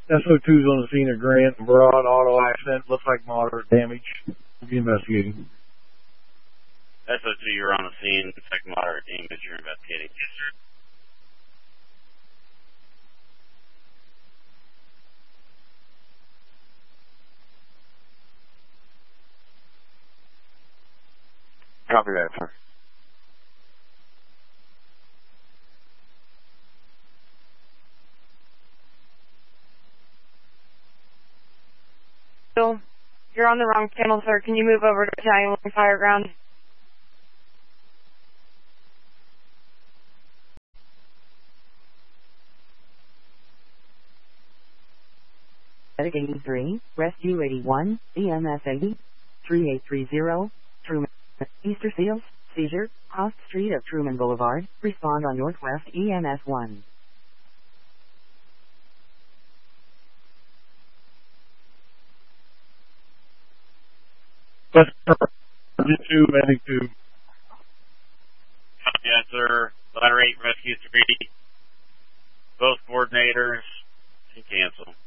SO2's on the scene of Grant. Broad auto accident. Looks like moderate damage. We'll be investigating. SO2, you're on the scene. Looks like moderate damage. You're investigating. Yes, sir. Copy that, sir. Bill, you're on the wrong channel, sir. Can you move over to Italian Fire Ground? Medic 83, Rescue 81, EMS 80, 3830, Truman, Easter Seals, seizure, Cost Street of Truman Boulevard, respond on Northwest EMS 1. Medic 2, Medic 2. Yes, sir. Ladder 8, Rescue 3. Both coordinators. Cancel.